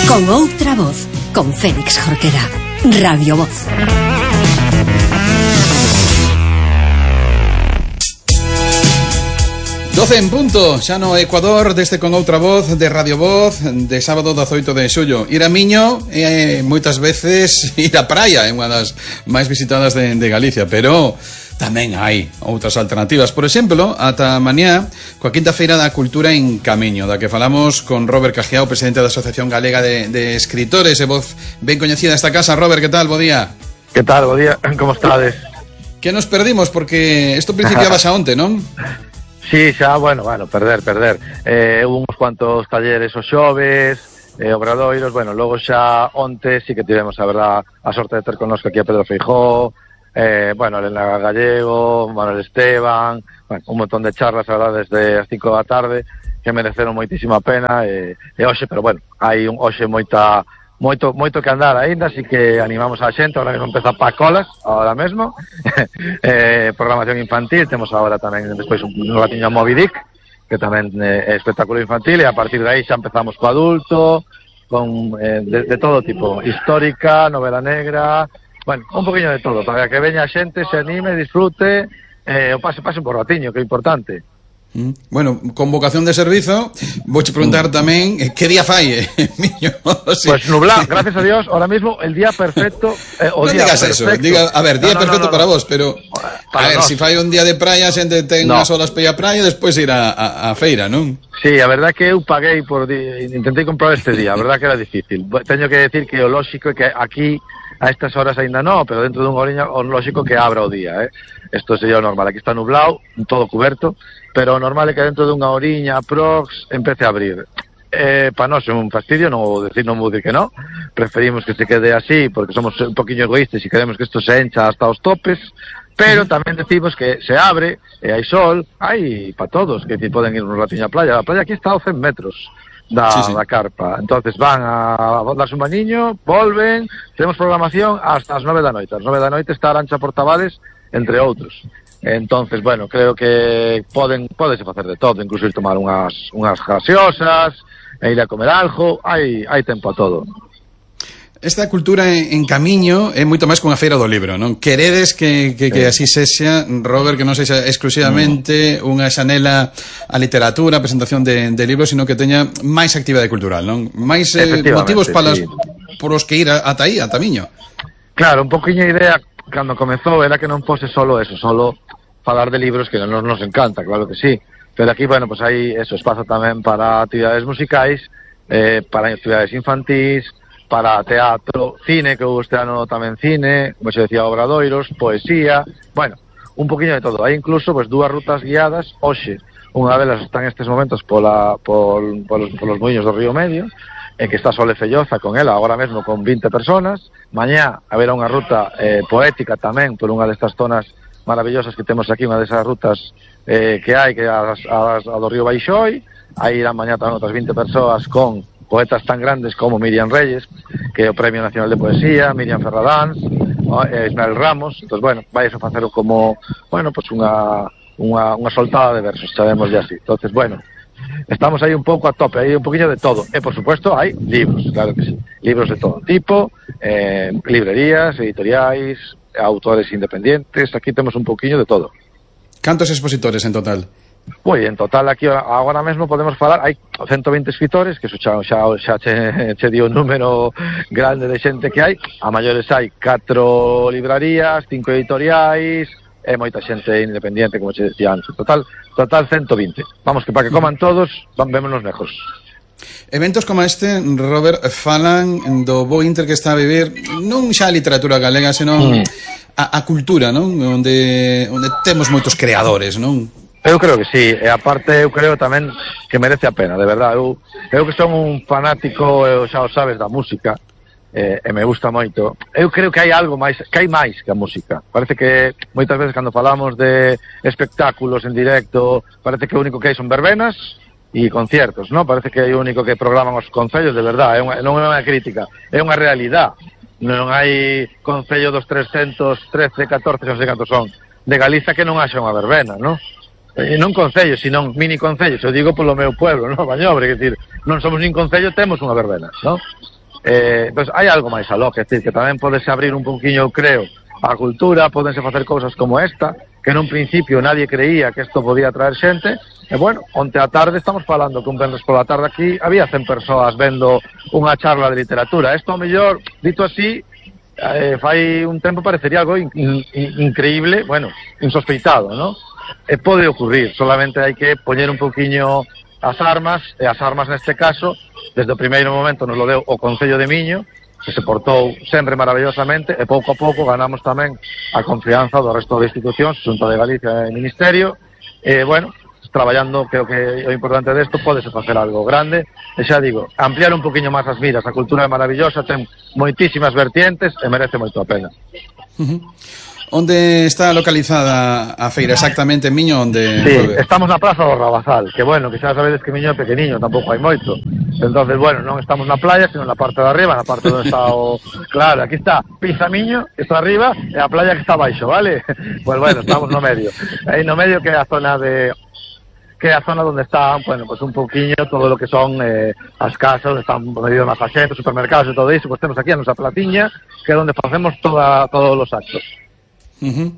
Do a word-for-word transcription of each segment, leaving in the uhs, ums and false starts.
Con outra voz, con Félix Jorquera. Radio Voz. doce en punto, xa no Ecuador, deste Con Outra Voz, de Radio Voz, de sábado dezoito de xullo. Ir a Miño é, eh, moitas veces, ir á praia, é unha das máis visitadas de, de Galicia, pero tamén hai outras alternativas. Por exemplo, ata mañá, coa quinta feira da cultura en Camiño, da que falamos con Robert Cajiao, presidente da Asociación Galega de, de Escritores, e voz ben coñecida esta casa. Robert, que tal? Bo día. Que tal? Bo día, como estades? Que nos perdimos, porque isto principiaba xa onte, non? Sí, xa, bueno, bueno, perder, perder. Eh, hubo uns cuantos talleres os xoves, eh, obradoiros, bueno, logo xa onte sí que tivemos, a verdad, a sorte de ter connosco aquí a Pedro Feijó, eh, bueno, Elena Gallego, Manuel Esteban, bueno, un montón de charlas, a verdad, desde as cinco da tarde, que mereceron moitísima pena, e, e hoxe, pero bueno, hai un, hoxe moita, moito, moito que andar aínda, así que animamos a xente, ahora mesmo empeza Pacolas, ahora mesmo, eh, programación infantil, temos agora tamén, despois un, un ratiño a Moby Dick, que tamén eh, é espectáculo infantil, e a partir de aí xa empezamos co adulto, con eh, de, de todo tipo, histórica, novela negra, bueno, un poquinho de todo, para que veña a xente, se anime, disfrute, eh, o pase, pase un ratiño, que é importante. Mm. Bueno, con vocación de servizo, vouche preguntar tamén eh, que día fai, eh, Miño. Sí. Pues nublado, gracias a Dios, ahora mismo el día perfecto, eh, o non día digas perfecto. eso, diga, a ver, día no, no, perfecto no, no, para no. vos, pero para a ver, nos. si fai un día de praia, xente ten no. as horas para ir a praia e despois ir a, a, a feira, non? Sí, a verdad que eu paguei por di... intentei comprar este día, a verdad que era difícil. Teño que decir que o lóxico é que aquí a estas horas aínda non, pero dentro dun horiña o lóxico que abra o día, eh. Isto sería o normal. Aquí está nublado, todo cuberto, pero o normal é que dentro dunha horiña aprox empece a abrir. Eh, para nós é un fastidio, non vou decir, non vou decir que non. Preferimos que se quede así porque somos un poquinho egoístas e queremos que isto se encha hasta os topes. Pero tamén decimos que se abre, e hai sol, hai para todos, que si poden ir un ratiño á playa. A playa aquí está a cen metros da, sí, sí. da carpa. Entonces van a darse un bañiño, volven, temos programación hasta as nove da noite. As nove da noite está Arancha Portavales, entre outros. Entonces, bueno, creo que poden podese facer de todo, incluso ir tomar unhas, unhas gaseosas, e ir a comer algo, hai, hai tempo a todo. Esta cultura en, en Camiño é moito máis que unha feira do libro, non? Queredes que, que, que así sexa, Robert, que non sexa exclusivamente unha xanela a literatura, a presentación de, de libros, sino que teña máis actividade cultural, non? Máis eh, motivos para sí. por os que ir ata aí, ata Miño. Claro, un poquinho a idea, cando comezou, era que non fose solo eso, solo falar de libros, que non nos encanta, claro que sí. Pero aquí, bueno, pues hai eso, espazo tamén para actividades musicais, eh, para actividades infantís, para teatro, cine, que este ano tamén cine, como se decía, obradoiros, poesía, bueno, un poquinho de todo. Hai incluso pues, dúas rutas guiadas, hoxe, unha delas está en estes momentos pola, pol, polos, polos moinhos do Río Medio, en que está Sole Felloza con ela, agora mesmo con vinte personas, mañá haberá unha ruta eh, poética tamén, por unha destas zonas maravillosas que temos aquí, unha desas rutas eh, que hai, que as, as, a do Río Baixoi, aí irán mañá tamén outras vinte persoas con poetas tan grandes como Miriam Reyes, que é o Premio Nacional de Poesía, Miriam Ferradáns, eh, Ismael Ramos. Entón, bueno, vai a facer como, bueno, pues unha, unha, unha soltada de versos, sabemos ya así. Entonces, bueno, estamos aí un pouco a tope, aí un poquinho de todo. E, por supuesto, hai libros, claro que sí. Libros de todo tipo, eh, librerías, editoriais, autores independientes, aquí temos un poquinho de todo. Cantos expositores en total? Pois, en total aquí agora mesmo podemos falar, hai ciento vinte escritores, que xa, xa, xa che, che dio un número grande de xente que hai, a maiores hai catro librarías, cinco editoriais, e moita xente independiente, como che decía antes, total, total ciento vinte. Vamos, que para que coman todos, van, vémonos lejos. Eventos como este, Robert, falan do bo inter que está a vivir non xa a literatura galega, senón mm. a, a cultura, non? Onde, onde temos moitos creadores, non? Eu creo que sí, e aparte eu creo tamén que merece a pena, de verdade. Eu, eu que son un fanático, eu xa o sabes, da música, eh, e me gusta moito. Eu creo que hai algo máis, que hai máis que a música. Parece que moitas veces cando falamos de espectáculos en directo, parece que o único que hai son verbenas e conciertos, non? Parece que é o único que programan os concellos, de verdade, é unha, non é unha crítica, é unha realidade. Non hai concello dos trescentos trece, catorce, non sei cantos son, de Galiza que non haxa unha verbena, non? E non concellos, sino mini concellos, eu digo polo meu pueblo, non, Bañobre, que decir, non somos nin concello, temos unha verbena, non? Eh, pues hai algo máis aló, que, decir, que tamén podese abrir un poquinho, creo, a cultura, podense facer cousas como esta, que nun principio nadie creía que isto podía traer xente, e bueno, onte a tarde estamos falando que un venres pola tarde aquí había cen persoas vendo unha charla de literatura. Isto, ao mellor, dito así, eh, fai un tempo parecería algo in, in, increíble, bueno, insospeitado, ¿no? E pode ocurrir, solamente hai que poñer un poquinho as armas, e as armas neste caso, desde o primeiro momento nos lo deu o Concello de Miño, que se portou sempre maravillosamente, e pouco a pouco ganamos tamén a confianza do resto de institucións, Xunta de Galicia e Ministerio, e, bueno, traballando, creo que o importante desto podese facer algo grande, e xa digo, ampliar un poquinho máis as miras, a cultura é maravillosa, ten moitísimas vertientes e merece moito a pena. Uh-huh. Onde está localizada a feira exactamente, Miño? Onde... Sí, estamos na Praza do Rabazal, que bueno, que xa sabedes que Miño é pequeniño, tampouco hai moito. Entonces, bueno, non estamos na playa, sino na parte de arriba, na parte onde está o... Claro, aquí está Pisa Miño, que está arriba, e a playa que está abaixo, vale? Pues bueno, estamos no medio. Aí no medio que é a zona de... que é a zona onde está, bueno, pues un pouquiño todo lo que son eh, as casas, onde están medidos máis axentes, supermercados e todo iso, pues temos aquí a nosa platiña, que é onde facemos toda, todos os actos. Uh-huh.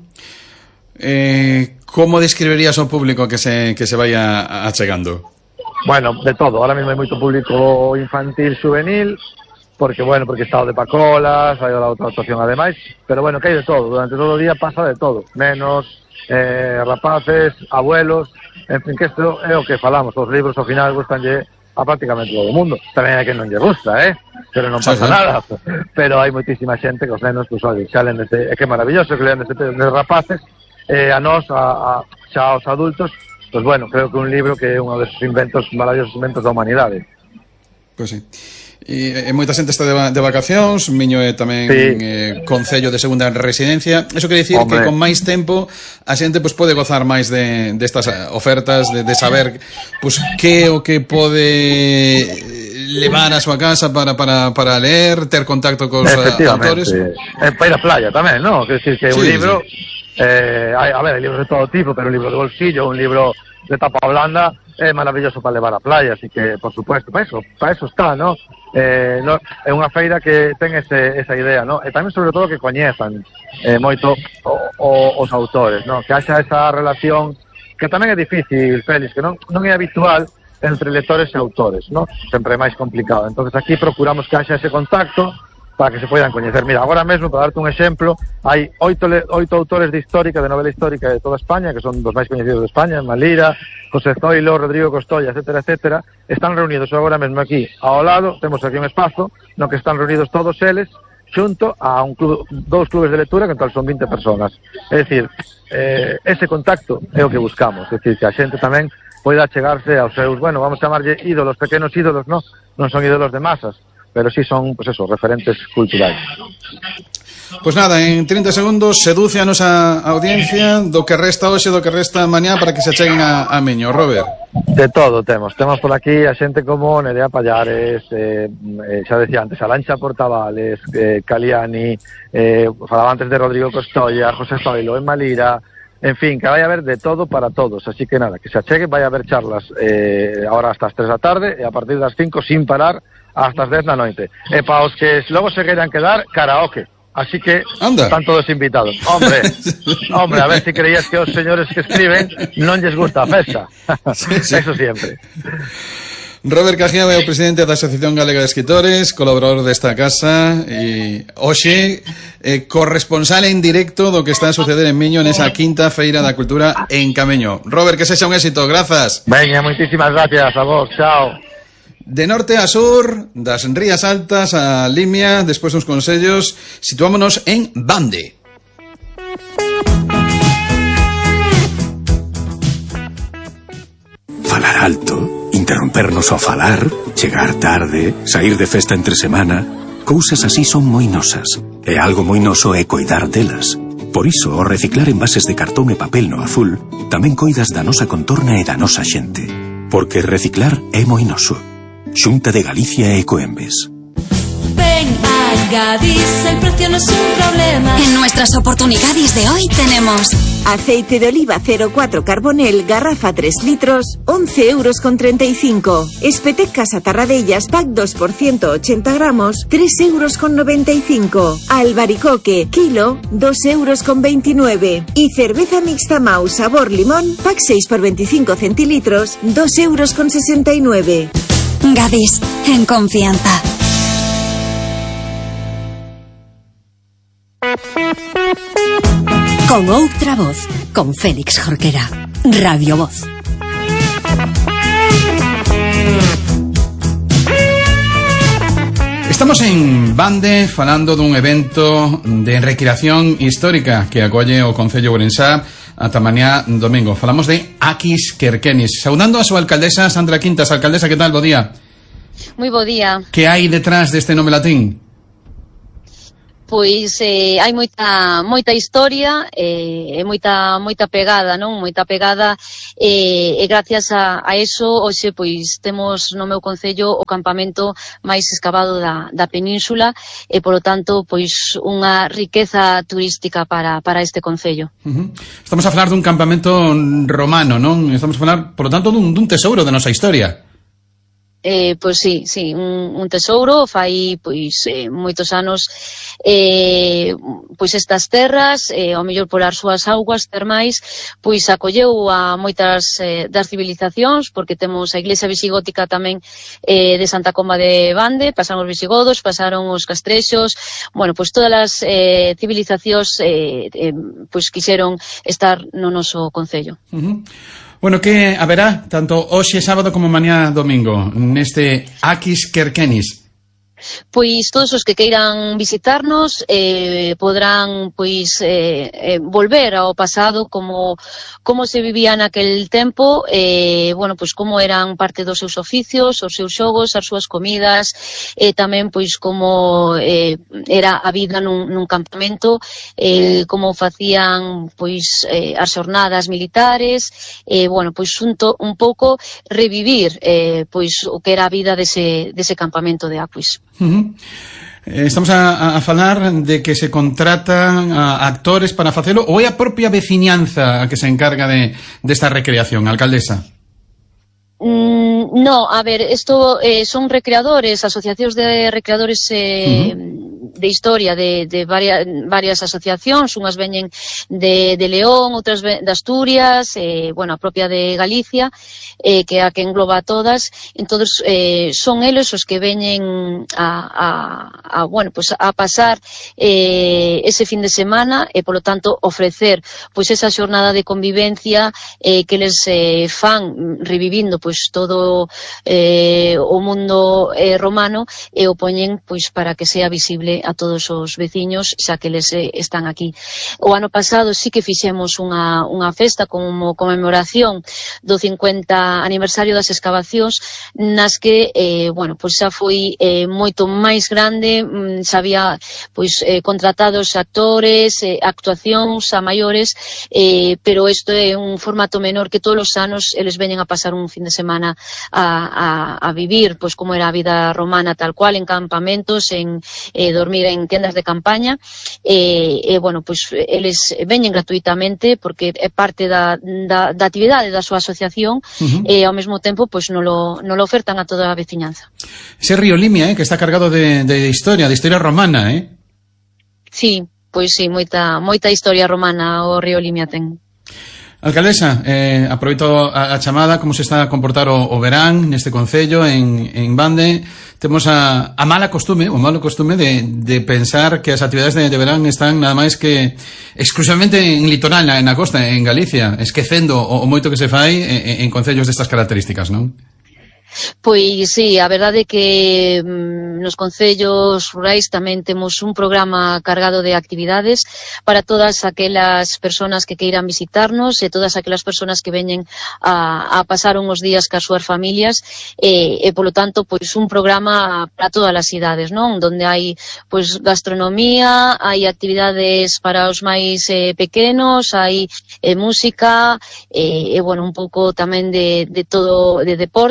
eh, Como describirías ao público que se, que se vaya achegando? Bueno, de todo, ahora mismo hai moito público infantil, juvenil, porque bueno, porque está o de Pacolas, hai a outra actuación ademais, pero bueno, que hai de todo, durante todo o día pasa de todo, nenos, eh, rapaces, abuelos, en fin, que isto é o que falamos, os libros ao final gustanlle a prácticamente todo o mundo, tamén hai que non lle gusta, eh? Pero non pasa sí, sí. nada, pero hai moitísima xente que os nenos, pues, oi, xa len deste, é que maravilloso que len deste, deste rapaces, eh, a nós, a, a, xa aos adultos, pues bueno, creo que un libro que é un dos inventos, maravillosos inventos da humanidade. Pois pues sí. E, e moita xente está de, de vacacións, Miño é tamén sí. eh, concello de segunda residencia. Eso quere dicir Hombre. que con máis tempo a xente pues, pode gozar máis de destas de ofertas, de, de saber pues, que o que pode levar a súa casa para, para, para ler, ter contacto cos autores. É para ir a playa tamén, non? Quer dicir que sí, un libro sí. eh, hai, a ver, hai libros de todo tipo, pero un libro de bolsillo, un libro de tapa blanda é maravilloso para levar a playa, así que, por supuesto, para eso, para eso está, ¿no? Eh, no, é unha feira que ten ese, esa idea, ¿no? E tamén, sobre todo, que coñezan eh, moito o, o, os autores, ¿no? Que haxa esa relación, que tamén é difícil, Félix, que non, non é habitual entre lectores e autores, ¿no? Sempre é máis complicado. Entonces aquí procuramos que haxa ese contacto para que se poidan coñecer. Mira, agora mesmo, para darte un exemplo, hai oito, oito autores de histórica, de novela histórica de toda España, que son dos máis coñecidos de España, Malira, José Zoilo, Rodrigo Costoya, etcétera, etcétera, están reunidos agora mesmo aquí ao lado, temos aquí un espazo no que están reunidos todos eles xunto a un club, dous clubes de lectura que en total son vinte personas. É dicir, eh, ese contacto é o que buscamos, é dicir, que a xente tamén poida chegarse aos seus, bueno, vamos a chamarlle ídolos, pequenos ídolos, non, non son ídolos de masas, pero sí son, pues eso, referentes culturais. Pues nada, en trinta segundos seduce a nosa audiencia do que resta hoxe, do que resta mañá, para que se acheguen a, a Miño, Robert. De todo temos, temos por aquí a xente como Nerea Pallares, eh, eh, xa decía antes, Alancha Portavales, eh, Caliani, eh, falaba antes de Rodrigo Costoya, José Zoilo, en Malira, en fin, que vai a haber de todo para todos, así que nada, que se achegue, vai a haber charlas eh, ahora hasta as tres da tarde e a partir das cinco sin parar hasta as dez da noite. E para os que logo se queiran quedar, karaoke. Así que Anda. Están todos invitados. Hombre, hombre, a ver si creías que os señores que escriben non lles gusta a festa. Sí, sí. Eso siempre. Robert Cajiao é o presidente da Asociación Galega de Escritores, colaborador desta casa e hoxe eh, corresponsal en directo do que está a suceder en Miño nesa quinta Feira da Cultura en Cameño. Robert, que sexa un éxito, grazas. Veña, moitísimas gracias a vos, chao. De norte a sur, das Rías Altas a Limia, despois uns consellos, situámonos en Bande. Falar alto, interrompernos ao falar, chegar tarde, sair de festa entre semana, cousas así son moi nosas, e algo moi noso é coidar delas. Por iso, ao reciclar envases de cartón e papel no azul, tamén coidas da nosa contorna e da nosa xente. Porque reciclar é moi noso. Xunta de Galicia e Ecoembes. Ven a Gadis, el precio no es un problema. En nuestras oportunidades de hoy tenemos aceite de oliva cero cuatro Carbonel, garrafa tres litros, once euros con treinta y cinco. Espetecas Atarradellas, pack dos por ciento ochenta gramos, tres euros con noventa y cinco. Albaricoque, kilo, dos euros con veintinueve. Y cerveza mixta Mau sabor limón, pack seis por veinticinco centilitros, dos euros con sesenta y nueve. Gadis, en confianza. Con outra voz, con Félix Jorquera, Radio Voz. Estamos en Bande falando dun evento de recreación histórica que acolle o Concello Ourensá ata mañá domingo. Falamos de Aquis Querquenis. Saudando a súa alcaldesa Sandra Quintas. Alcaldesa, que tal? Bo día. Moi bo día. Que hai detrás deste nome latín? Pois eh, hai moita moita historia e eh, moita moita pegada, non? Moita pegada eh, e gracias a, a eso hoxe pois temos no meu concello o campamento máis escavado da, da península e polo tanto pois unha riqueza turística para, para este concello. Uh-huh. Estamos a falar dun campamento romano, non? Estamos a falar, polo tanto, dun, dun tesouro da nosa historia. Eh, pois sí, sí, un, un tesouro, fai pois eh, moitos anos eh, pois estas terras, eh, ao mellor polas súas augas termais, pois acolleu a moitas eh, das civilizacións, porque temos a iglesia visigótica tamén eh, de Santa Comba de Bande, pasaron os visigodos, pasaron os castrexos, bueno, pois todas as eh, civilizacións eh, eh, pois quixeron estar no noso concello. Uh-huh. Bueno, que haberá tanto hoxe sábado como mañá domingo neste Aquis Querquenis? Pois todos os que queiran visitarnos eh, podrán pois eh, eh, volver ao pasado, como como se vivía naquel tempo, eh, bueno, pois como eran parte dos seus oficios, os seus xogos, as súas comidas, e eh, tamén pois como eh, era a vida nun, nun campamento, eh, como facían pois eh, as xornadas militares, eh, bueno, pois un, to, un pouco revivir eh, pois o que era a vida dese, dese campamento de Aquis. Uh-huh. Estamos a, a falar de que se contratan a actores para facelo, ou é a propia veciñanza a que se encarga de desta recreación, alcaldesa? Mm, no, a ver, esto eh, son recreadores, asociacións de recreadores eh, uh-huh. de historia de, de varias, varias asociacións, unhas veñen de, de León, outras de Asturias, eh, bueno, a propia de Galicia, eh, que a que engloba a todas. Entonces eh, son eles os que veñen a, a, a bueno, pues a pasar eh, ese fin de semana e, polo tanto, ofrecer pues esa xornada de convivencia eh, que les eh, fan revivindo pues todo eh, o mundo eh, romano e o poñen pues para que sea visible a todos os veciños, xa que les eh, están aquí. O ano pasado sí que fixemos unha, unha festa como conmemoración do cincuenta aniversario das excavacións, nas que, eh, bueno, pois xa foi eh, moito máis grande, mm, xa había pois eh, contratados actores, eh, actuacións a maiores, eh, pero isto é un formato menor que todos os anos eles veñen a pasar un fin de semana a, a, a vivir, pois como era a vida romana tal cual, en campamentos, en eh, dormir en tendas de campaña, e, e bueno, pois eles veñen gratuitamente porque é parte da, da, da actividade da súa asociación, uh-huh. e ao mesmo tempo pois non lo, non lo ofertan a toda a veciñanza. Ese río Limia, eh, que está cargado de, de historia, de historia romana, eh? Sí, pois sí, moita, moita historia romana o río Limia ten. Alcaldesa, eh, aproveito a, a chamada, como se está a comportar o, o verán neste concello, en, en Bande. Temos a, a mala costume, o malo costume de, de pensar que as actividades de, de verán están nada máis que exclusivamente en litoral, na, na costa, en Galicia, esquecendo o, o moito que se fai en, en concellos destas características, non? Pois sí, a verdade é que mm, nos concellos rurais tamén temos un programa cargado de actividades para todas aquelas persoas que queiran visitarnos e todas aquelas persoas que veñen a, a pasar uns días cas súas familias, e, e polo tanto pois un programa para todas as idades, non? Donde hai pois gastronomía, hai actividades para os máis eh, pequenos, hai eh, música, e, e bueno, un pouco tamén de, de todo, de deporte, cultura,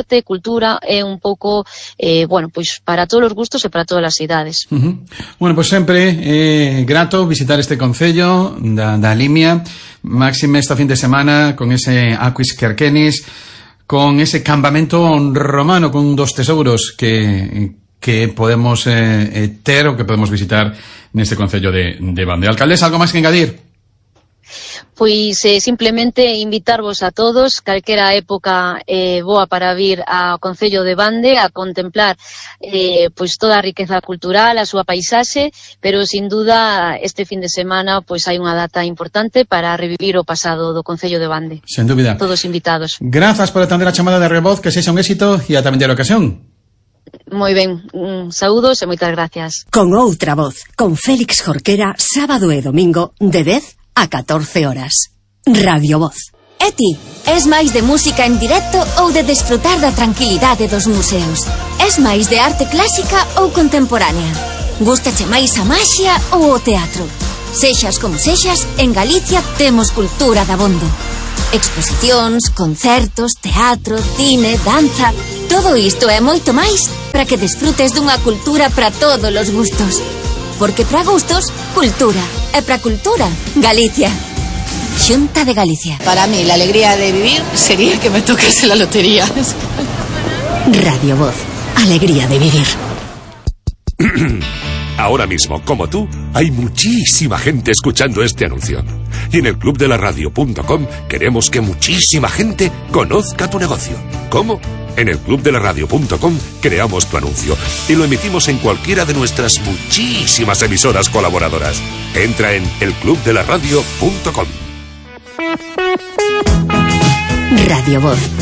cultura é un pouco, eh, bueno, pois para todos os gustos e para todas as idades. Uh-huh. Bueno, pois sempre é eh, grato visitar este concello da, da Limia, máxime esta fin de semana con ese Aquis Querquenis, con ese campamento romano con dos tesouros que que podemos eh, ter ou que podemos visitar neste concello de, de Bande. Alcaldesa, algo máis que engadir? Pois eh, simplemente invitarvos a todos, calquera época eh, boa para vir ao Concello de Bande a contemplar eh, pois toda a riqueza cultural, a súa paisaxe, pero sin duda este fin de semana pois hai unha data importante para revivir o pasado do Concello de Bande. Sen dúbida. Todos invitados. Grazas por atender a chamada de Radio Voz, que sexa un éxito e ata a ocasión. Moi ben, un saúdos e moitas gracias. Con outra voz, con Félix Jorquera, sábado e domingo de dez a catorce horas. Radio Voz. E ti, es máis de música en directo ou de desfrutar da tranquilidade dos museos? Es máis de arte clásica ou contemporánea? Gústache máis a maxia ou o teatro? Sexas como sexas, en Galicia temos cultura dabondo. Exposicións, concertos, teatro, cine, danza... Todo isto e moito máis para que desfrutes dunha cultura para todos os gustos. Porque para gustos, cultura. E para cultura, Galicia. Xunta de Galicia. Para mí, la alegría de vivir sería que me tocase la lotería. Radio Voz. Alegría de vivir. Ahora mismo, como tú, hay muchísima gente escuchando este anuncio. Y en el club de la radio punto com queremos que muchísima gente conozca tu negocio. ¿Cómo? En el club de la radio punto com creamos tu anuncio y lo emitimos en cualquiera de nuestras muchísimas emisoras colaboradoras. Entra en el club de la radio punto com. Radio Voz.